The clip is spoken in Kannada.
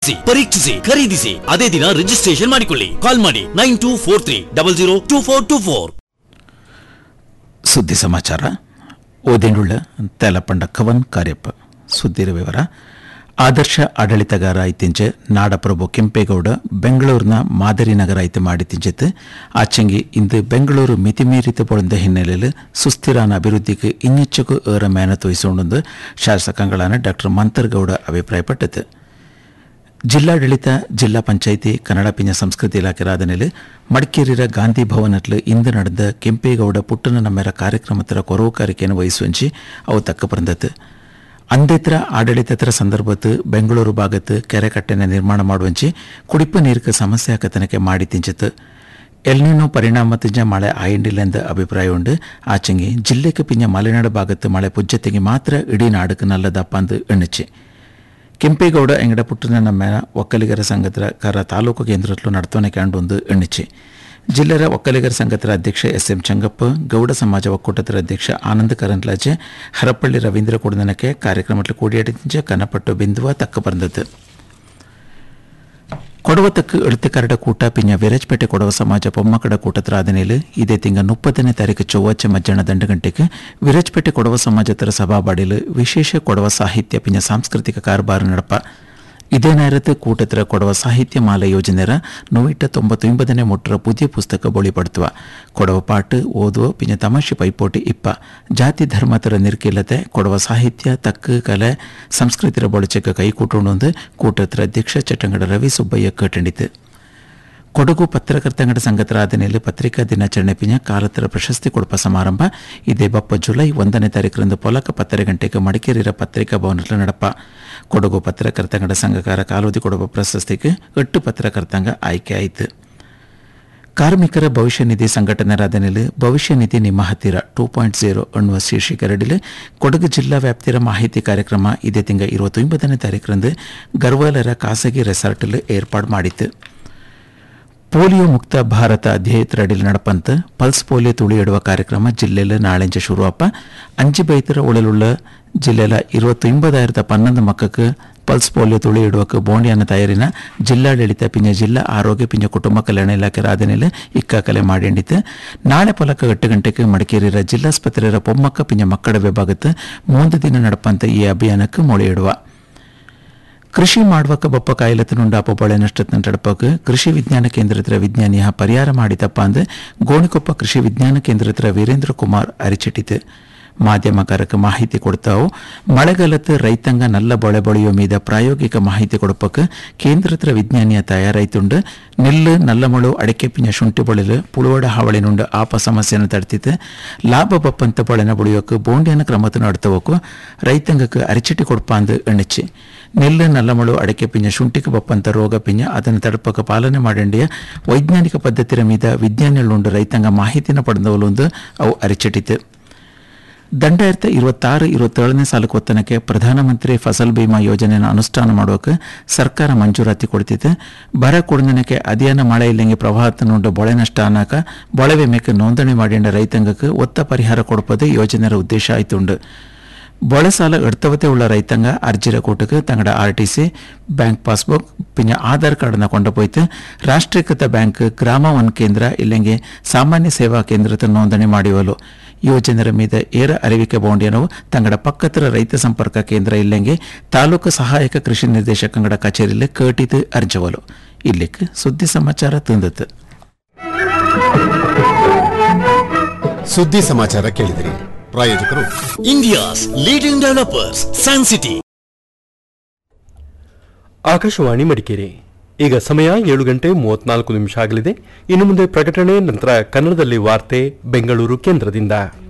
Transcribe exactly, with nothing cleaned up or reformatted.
ಬಳಸಿ, ಪರೀಕ್ಷಿಸಿ, ಖರೀದಿಸಿ, ಅದೇ ದಿನ ರಿಜಿಸ್ಟ್ರೇಷನ್ ಮಾಡಿಕೊಳ್ಳಿ. ಕಾಲ್ ಮಾಡಿ nine two four three double zero two four two four. ಸುದ್ದಿ ಸಮಾಚಾರ ಓದಿನುಳ್ಳ ತೇಲಪಂಡ ಕವನ್ ಕಾರ್ಯಪ್ಪ. ಸುದ್ದಿರ ವಿವರ. ಆದರ್ಶ ಆಡಳಿತಗಾರ ಐತಿಂಚೆ ನಾಡಪ್ರಭು ಕೆಂಪೇಗೌಡ ಬೆಂಗಳೂರಿನ ಮಾದರಿ ನಗರ ಐತೆ ಮಾಡಿ ತಿಂಚಿತ್ತು. ಆಚೆಂಗಿ ಇಂದು ಬೆಂಗಳೂರು ಮಿತಿಮೀರಿತ ಪೊಳಂದ ಹಿನ್ನೆಲೆಯಲ್ಲಿ ಸುಸ್ಥಿರಾನ ಅಭಿವೃದ್ಧಿಗೆ ಇನ್ನೆಚ್ಚಗೂ ಏರ ಮೇಹನತ್ ವಹಿಸೋಣೆಂದು ಶಾಸಕಾಂಗಳಾன ಡಾಕ್ಟರ್ ಮಂತರ್ಗೌಡ ಅಭಿಪ್ರಾಯಪಟ್ಟது. ಜಿಲ್ಲಾಡಳಿತ, ಜಿಲ್ಲಾ ಪಂಚಾಯಿತಿ, ಕನ್ನಡ ಪಿಂಜ ಸಂಸ್ಕೃತಿ ಇಲಾಖೆ ರಾಧನೆಯಲ್ಲಿ ಮಡಿಕೇರಿಯ ಗಾಂಧಿ ಭವನತ್ಲು ಇಂದು ನಡೆದ ಕೆಂಪೇಗೌಡ ಪುಟ್ಟನ ನಮ್ಮೆರ ಕಾರ್ಯಕ್ರಮದ ಕೊರವುಕಾರಿಕೆಯನ್ನು ವಹಿಸುವಂಚಿ ಅವು ತಕ್ಕ ಬಂದತ್ತು. ಅಂದೇತ್ರ ಆಡಳಿತತರ ಸಂದರ್ಭತ್ತು ಬೆಂಗಳೂರು ಭಾಗತ್ತು ಕೆರೆ ಕಟ್ಟೆನ ನಿರ್ಮಾಣ ಮಾಡುವಂಚಿ ಕುಡಿಪ ನೀರಿಗೆ ಸಮಸ್ಯೆ ಆಕತನಕ್ಕೆ ಮಾಡಿ ತಿಂಚಿತ್ತು. ಎಲ್ನಿನೋ ಪರಿಣಾಮ ತಿಂಜ ಮಳೆ ಆಯಿಂಡಿಲ್ಲ ಅಭಿಪ್ರಾಯ ಉಂಡು. ಆಚೆಂಗಿ ಜಿಲ್ಲೆಗೆ ಪಿಂಜ ಮಲೆನಾಡು ಭಾಗತ್ತು ಮಳೆ ಪುಜ್ಜತೆಗೆ ಮಾತ್ರ ಇಡೀ ನಾಡುக்கு ನಲ್ಲದಪ್ಪ ಅಂದು ಎಣ್ಣೆಚ್ಚಿ. ಕೆಂಪೇಗೌಡ ಎಂಗಡ ಪುಟ್ಟನ ನಮ್ಮ ಒಕ್ಕಲಿಗರ ಸಂಘದ ಕರ ತಾಲೂಕು ಕೇಂದ್ರದಲ್ಲೂ ನಡತೋನೆ ಕಾಂಡೊಂದು ಎಣ್ಣಿಚ್ಚಿ. ಜಿಲ್ಲೆಯ ಒಕ್ಕಲಿಗರ ಸಂಘದ ಅಧ್ಯಕ್ಷ ಎಸ್ ಎಂ ಚಂಗಪ್ಪ, ಗೌಡ ಸಮಾಜ ಒಕ್ಕೂಟದ ಅಧ್ಯಕ್ಷ ಆನಂದ ಕರಂದ್ಲಾಜೆ, ಹರಪಳ್ಳಿ ರವೀಂದ್ರ ಕುಡನಕ್ಕೆ ಕಾರ್ಯಕ್ರಮದಲ್ಲಿ ಕೂಡಿಯಾಡಿದ ಕನಪಟ್ಟು ಬಿಂದುವ ತಕ್ಕ ಬಂದದ್ದು. ಕೊಡವ ತಕ್ಕ ಎಳುತ್ತುಕಾರಡ ಕೂಟ ಪಿಂಜ ವಿರಾಜಪೇಟೆ ಕೊಡವ ಸಮಾಜ ಪೊಮ್ಮಕಡ ಕೂಟದ ಆದನೆಯಲ್ಲಿ ಇದೇ ತಿಂಗಳ ಮುಪ್ಪತ್ತನೇ ತಾರೀಕು ಚೊವ್ವಾಚೆ ಮಧ್ಯಾಹ್ನ ದಂಡು ಗಂಟೆಗೆ ವಿರಾಜಪೇಟೆ ಕೊಡವ ಸಮಾಜತರ ಸಭಾಬಾಡಿಲು ವಿಶೇಷ ಕೊಡವ ಸಾಹಿತ್ಯ ಪಿಂಜ ಸಾಂಸ್ಕೃತಿಕ ಕಾರ್ಬಾರ ನಡಪ. ಇದೇ ನೇರತ್ತು ಕೂಟತ್ರ ಕೊಡವ ಸಾಹಿತ್ಯ ಮಾಲೆ ಯೋಜನೆರ ನೂಟ ತೊಂಬತ್ತೊಂಬತ್ತನೇ ಮುಟ್ಟರ ಪುದಿಯ ಪುಸ್ತಕ ಬೊಳಿಪಡ್ತುವ. ಕೊಡವ ಪಾಟು ಓದುವ ಪಿಂಜ ತಮಾಷೆ ಪೈಪೋಟಿ ಇಪ್ಪ ಜಾತಿ ಧರ್ಮತರ ನಿರ್ಕಿಲ್ಲತೆ ಕೊಡವ ಸಾಹಿತ್ಯ ತಕ್ಕ ಕಲೆ ಸಂಸ್ಕೃತಿರ ಬೊಳಚಕ ಕೈಕೂಟೊಂದು ಕೂಟತ್ರ ಅಧ್ಯಕ್ಷ ಚಟ್ಟಂಗಡ ರವಿ ಸುಬ್ಬಯ್ಯ ಕಟ್ಟಂಡಿತು. ಕೊಡಗು ಪತ್ರಕರ್ತಂಗಡ ಸಂಘದ ಆದನೆಯಲ್ಲಿ ಪತ್ರಿಕಾ ದಿನಾಚರಣೆ ಪಿಂಜ ಕಾಲತರ ಪ್ರಶಸ್ತಿ ಕೊಡುಪ ಸಮಾರಂಭ ಇದೇ ಬಪ್ಪ ಜುಲೈ ಒಂದನೇ ತಾರೀಕರಂದು ಪೊಲಕ ಪತ್ತರ ಗಂಟೆಗೆ ಮಡಿಕೇರಿಯ ಪತ್ರಿಕಾ ಭವನದಲ್ಲಿ ನಡಪ. ಕೊಡಗು ಪತ್ರಕರ್ತಂಗಡ ಸಂಘಕಾರ ಕಾಲೋದಿ ಕೊಡುವ ಪ್ರಶಸ್ತಿಗೆ ಎಟ್ಟು ಪತ್ರಕರ್ತಂಗ ಆಯ್ಕೆ ಆಯಿತು. ಕಾರ್ಮಿಕರ ಭವಿಷ್ಯ ನಿಧಿ ಸಂಘಟನೆ ರಾಧನೆಯಲ್ಲಿ ಭವಿಷ್ಯ ನಿಧಿ ನಿಮ್ಮ ಹತ್ತಿರ ಟೂ ಪಾಯಿಂಟ್ ಜೀರೋ ಎನ್ನುವ ಶೀರ್ಷಿಕೆರಡಿಲೆ ಕೊಡಗು ಜಿಲ್ಲಾ ವ್ಯಾಪ್ತಿಯ ಮಾಹಿತಿ ಕಾರ್ಯಕ್ರಮ ಇದೇ ತಿಂಗಳ ಇರುವತ್ತೊಂಬತ್ತನೇ ತಾರೀಕರಂದು ಗರ್ವಾಲರ ಖಾಸಗಿ ರೆಸಾರ್ಟಲ್ಲಿ ಏರ್ಪಾಡು ಮಾಡಿತ್ತು. ಪೋಲಿಯೋ ಮುಕ್ತ ಭಾರತ ಧ್ಯೇಯತ್ರಡಿಲ್ ನಡಪಂತ ಪಲ್ಸ್ ಪೋಲಿಯೋ ತುಳಿಯಿಡುವ ಕಾರ್ಯಕ್ರಮ ಜಿಲ್ಲೆಯಲ್ಲಿ ನಾಳೆಂಚ ಶುರುವಪ್ಪ. ಅಂಜಿ ಬೈತರ ಉಳಲುಳ್ಳ ಜಿಲ್ಲೆಯ ഇരുപത്തൊമ്പതായിരത്തി പന്ത്രണ്ട് മക്കൾക്ക് പൾസ് പോളിയോ തുളിയിടുവക്ക് ബോണ്ടിയാണ് തയ്യാറിന ജില്ലാಡಳಿತ ಪಿಂಜ ಜಿಲ್ಲಾ ಆರೋಗ್ಯ ಪಿಂಜ ಕುಟುಂಬ ಕಲ್ಯಾಣ ಇಲಾಖೆ ರಾಧನೆಯಲ್ಲಿ ಇಕ್ಕಾಕಲೆ ಮಾಡಿಂಡಿತು. ನಾಳೆ ಪೊಲಕ ಎಟ್ಟು ಗಂಟೆಗೆ ಮಡಿಕೇರಿಯ ಜಿಲ್ಲಾಸ್ಪತ್ರೆಯ ಪೊಮ್ಮಕ್ಕ ಪಿಂಜ ಮಕ್ಕಳ ವಿಭಾಗತ್ತು ಮೂಂದು ದಿನ ನಡಪಂತ ಈ ಅಭಿಯಾನಕ್ಕೆ ಮೊಳೆಯಿಡುವ. ಕೃಷಿ ಮಾಡುವಕ್ಕ ಬೊಪ್ಪ ಕಾಯಿಲೆತನುಂಡಾಪ ಬೊಳೆ ನಷ್ಟದ ತಡಪಕ್ಕೆ ಕೃಷಿ ವಿಜ್ಞಾನ ಕೇಂದ್ರದ ವಿಜ್ಞಾನಿಯ ಪರಿಹಾರ ಮಾಡಿದಪ್ಪ ಅಂದು ಗೋಣಿಕೊಪ್ಪ ಕೃಷಿ ವಿಜ್ಞಾನ ಕೇಂದ್ರದ ವೀರೇಂದ್ರ ಕುಮಾರ್ ಅರಿಚಿಟ್ಟಿತು. ಮಾಧ್ಯಮಕಾರಕ್ಕೆ ಮಾಹಿತಿ ಕೊಡ್ತಾವು. ಮಳೆಗಾಲത്ത് ರೈತಾಂಗ ನಲ್ಲ ಬೊಳೆ ಬೊಳೆಯೋ ಮೀದ ಪ್ರಾಯೋಗಿಕ ಮಾಹಿತಿ ಕೊಡಪಕ್ಕೆ ಕೇಂದ್ರದ ವಿಜ್ಞಾನಿಯ ತಯಾರಾಯ್ತುಂಡು. ನೆಲ್ಲು ನಲ್ಲಮಳು ಅಡಿಕೆ ಪಿಂಜ ಶುಂಠಿ ಬೊಳೆಲು ಪುಳುವಡ ಹಾವಳಿನುಂಡು ಆಪ ಸಮಸ್ಯೆಯನ್ನು ತಡ್ತಿತ್ತು. ಲಾಭ ಬಪ್ಪಂತ ಬೊಳೆನ ಬುಳಿಯೋಕೆ ಬೋಂಡಿಯನ ಕ್ರಮವನ್ನು ನಡ್ತವಕ್ಕೂ ರೈತಾಂಗಕ್ಕೆ ಅರಿಚಿಟ್ಟಿ ಕೊಡಪ ಅಂದು ಎಣ್ಣಿಚ್ಚಿ. ನೆಲ್ಲು ನಲ್ಲಮಳು ಅಡಿಕೆ ಪಿಂಜ ಶುಂಠಿಗೆ ಬಪ್ಪಂತ ರೋಗ ಪಿಂಜ ಅದನ್ನು ತಡಪಕ್ಕೆ ಪಾಲನೆ ಮಾಡಿಂಡಿಯ ವೈಜ್ಞಾನಿಕ ಪದ್ಧತಿಯ ಮೀದ ವಿಜ್ಞಾನಿകളുಂಡು ರೈತಾಂಗ ಮಾಹಿತಿನ ಪಡೆದವಲೊಂದು ಅವು ಅರಿಚಿಟ್ಟಿತು. ದಂಡಾಯಿರತ್ತ ಇರುವತ್ತಾರು ಇರುವತ್ತೇಳನೇ ಸಾಲಕ್ಕೆ ಒತ್ತನಕ್ಕೆ ಪ್ರಧಾನಮಂತ್ರಿ ಫಸಲ್ ಬಿಮಾ ಯೋಜನೆಯನ್ನು ಅನುಷ್ಠಾನ ಮಾಡೋಕೆ ಸರ್ಕಾರ ಮಂಜೂರಾತಿ ಕೊಡ್ತಿತ್ತು. ಬರ ಕುಡಿದನಕ್ಕೆ ಅಧ್ಯಯನ ಮಳೆ ಇಲ್ಲಂಗೆ ಪ್ರವಾಹತನುಂಡು ಬೊಳೆ ನಷ್ಟ ಅನ್ನಕ ಬೊಳೆ ವಿಮೆಗೆ ನೋಂದಣಿ ಮಾಡಿಂಡ ರೈತಾಂಗಕ್ಕೆ ಒತ್ತ ಪರಿಹಾರ ಕೊಡಪದೇ ಯೋಜನೆಯ ಉದ್ದೇಶ ಆಯ್ತುಂಡು. ಬೊಳೆ ಸಾಲ ಎಡ್ತವತೆ ಉಳ್ಳ ರೈತಾಂಗ ಅರ್ಜಿರ ಕೂಟಕ್ಕೆ ತಂಗಡ R T C bank passbook ಪಿಂಜ ಆಧಾರ್ ಕಾರ್ಡ್ನ ಕೊಂಡಪೋಯ್ತು ರಾಷ್ಟ್ರೀಕೃತ ಬ್ಯಾಂಕ್ ಗ್ರಾಮ ಒನ್ ಕೇಂದ್ರ ಇಲ್ಲಂಗೆ ಸಾಮಾನ್ಯ ಸೇವಾ ಕೇಂದ್ರದ ನೋಂದಣಿ ಮಾಡಿವಲು. ಯೋಜನೆಯ ಮೀದ ಏರ ಅರಿವಿಕೆ ಬೌಂಡಿಯನವು ತಂಗಡ ಪಕ್ಕತರ ರೈತ ಸಂಪರ್ಕ ಕೇಂದ್ರ ಇಲ್ಲಂಗೆ ತಾಲೂಕು ಸಹಾಯಕ ಕೃಷಿ ನಿರ್ದೇಶಕಂಗಡ ಕಚೇರಿಯಲ್ಲಿ ಕೇಟಿದು ಅರ್ಜವಲು. ಇಲ್ಲಿಕ್ಕೆ ಸುದ್ದಿ ಸಮಾಚಾರ ತಂದತ್ತು. ಸುದ್ದಿ ಸಮಾಚಾರ ಕೇಳಿದಿರಿ. ಪ್ರಾಯೋಜಕರು India's leading developers San city. Akashvani Madikeri. ಈಗ ಸಮಯ ಏಳು ಗಂಟೆ ಮೂವತ್ನಾಲ್ಕು ನಿಮಿಷ ಆಗಲಿದೆ. ಇನ್ನು ಮುಂದೆ ಪ್ರಕಟಣೆ, ನಂತರ ಕನ್ನಡದಲ್ಲಿ ವಾರ್ತೆ ಬೆಂಗಳೂರು ಕೇಂದ್ರದಿಂದ.